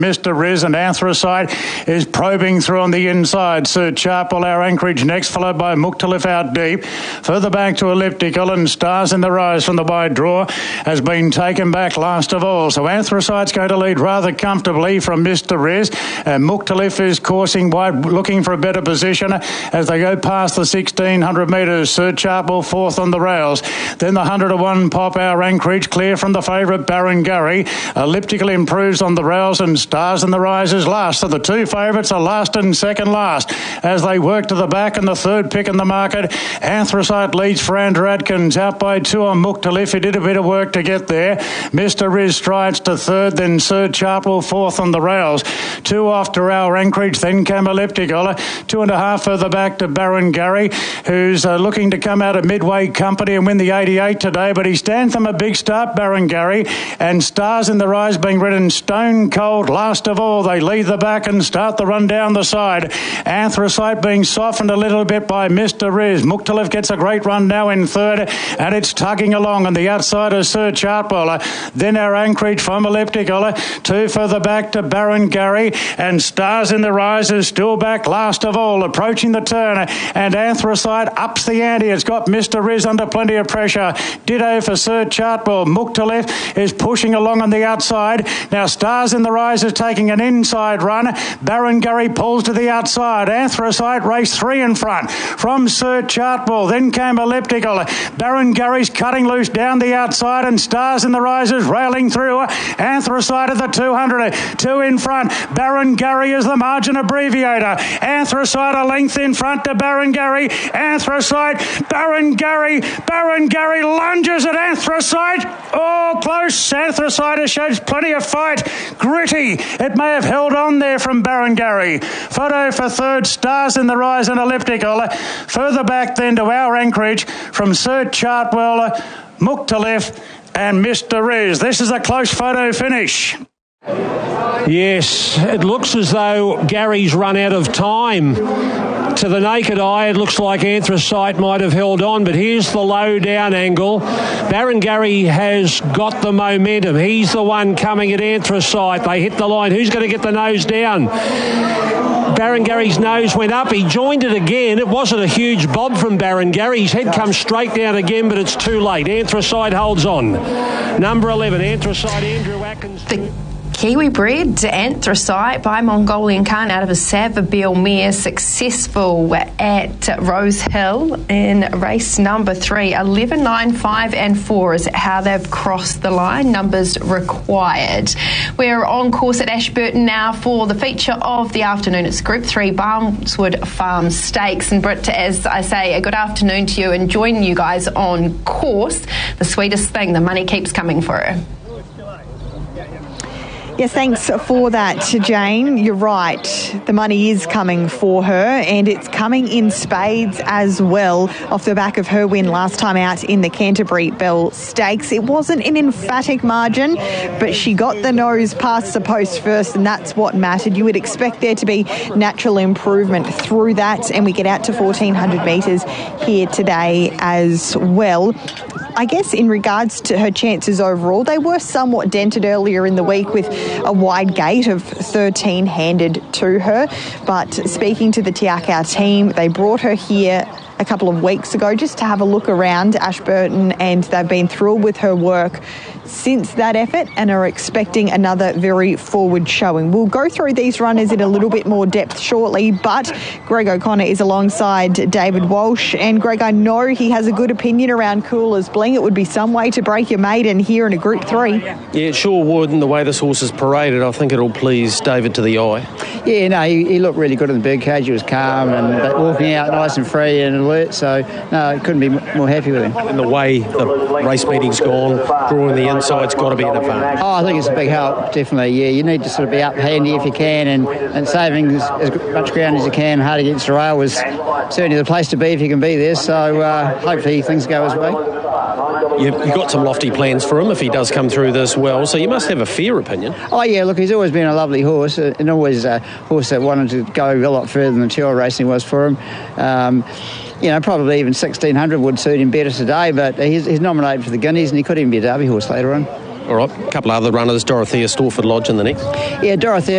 Mr. Riz and Anthracite is probing through on the inside. Sir Chartwell, our anchorage next, followed by Mukhtalif out deep. Further back to Elliptical, and Stars in the Rise from the wide draw has been taken back last of all. So Anthracite's going to lead rather comfortably from Mr. Riz, and Mukhtalif is coursing wide, looking for a better position as they go past the 1,600 metres. Sir Chartwell fourth on the rails. Then the 100-to-1 Pop, our anchorage, clear from the favourite Barrengarry. Elliptical improves on the rails, and Stars in the Rise is last. So the two favourites are last and second last as they work to the back, and the third pick in the market. Anthracite leads for Andrew Atkins out by two on Mukhtalif. He did a bit of work to get there. Mr. Riz strides to third, then Sir Chartwell fourth on the rails. Two off to our anchorage, then came Elliptical. 2.5 further back to Barrengarry, who's looking to come out of Midway Company and win the 88 today, but he stands from a big start, Barrengarry, and Stars in the Rise being ridden stone cold. Last of all, they lead the back and start the run down the side. Anthracite being softened a little bit by Mr. Riz. Mukhtalif gets a great run now in third, and it's tugging along on the outside of Sir Chartwell. Then our anchorage from Elliptical. Two further back to Barrengarry, and Stars in the Rise is still back last of all, approaching the turn, and Anthracite ups the ante. It's got Mr. Riz under plenty of pressure. Ditto for Sir Chartwell. Mukhtalif is pushing along on the outside. Now Stars in the Rise is taking an inside run. Barrengarry pulls to the outside. Anthracite race three in front from Sir Chartwell. Then came Elliptical. Barrengarry's cutting loose down the outside, and Stars in the Rise is railing through. Anthracite at the 200. Two in front. Barrengarry is the margin abbreviator. Anthracite a length in front to Barrengarry. Anthracite, Barrengarry lunges at Anthracite. Oh, close. Anthracite has shown plenty of fight. Gritty. It may have held on there from Barrengarry. Photo for third, Stars in the Rise and Elliptical. Further back then to our anchorage from Sir Chartwell, Mukhtalif and Mr. Riz. This is a close photo finish. Yes, it looks as though Gary's run out of time. To the naked eye, it looks like Anthracite might have held on, but here's the low down angle. Barrengarry has got the momentum. He's the one coming at Anthracite. They hit the line. Who's going to get the nose down? Barrengarry's nose went up. He joined it again. It wasn't a huge bob from Barrengarry. His head comes straight down again, but it's too late. Anthracite holds on. Number 11, Anthracite, Andrew Atkins. Kiwi bred Anthracite by Mongolian Khan out of a Savabeel mare, successful at Rose Hill in race number 3. 11, 9, 5 and 4 is how they've crossed the line. Numbers required. We're on course at Ashburton now for the feature of the afternoon. It's Group 3 Barneswood Farm Stakes. And Britt, as I say, a good afternoon to you and join you guys on course. The sweetest thing, the money keeps coming for her. Yes, thanks for that, Jane. You're right. The money is coming for her, and it's coming in spades as well off the back of her win last time out in the Canterbury Bell Stakes. It wasn't an emphatic margin, but she got the nose past the post first, and that's what mattered. You would expect there to be natural improvement through that, and we get out to 1,400 metres here today as well. I guess in regards to her chances overall, they were somewhat dented earlier in the week with a wide gate of 13 handed to her. But speaking to the Tiakau team, they brought her here a couple of weeks ago just to have a look around Ashburton, and they've been thrilled with her work since that effort and are expecting another very forward showing. We'll go through these runners in a little bit more depth shortly, but Greg O'Connor is alongside David Walsh. And Greg, I know he has a good opinion around Coolers Bling. It would be some way to break your maiden here in a Group 3. Yeah, it sure would, and the way this horse is paraded, I think it'll please David to the eye. Yeah, no, he looked really good in the birdcage. He was calm and walking out nice and free and alert, so no, couldn't be more happy with him. And the way the race meeting's gone, drawing the inside's got to be an advantage. Oh, I think it's a big help, definitely, yeah. You need to sort of be up handy if you can, and saving as much ground as you can hard against the rail was certainly the place to be if you can be there, so hopefully things go his way. You've got some lofty plans for him if he does come through this well, so you must have a fair opinion. Oh, yeah, look, he's always been a lovely horse, and always a horse that wanted to go a lot further than trail racing was for him. Probably even 1,600 would suit him better today, but he's nominated for the Guineas, and he could even be a Derby horse later on. All right, a couple of other runners, Dorothea Storford Lodge in the next. Yeah, Dorothea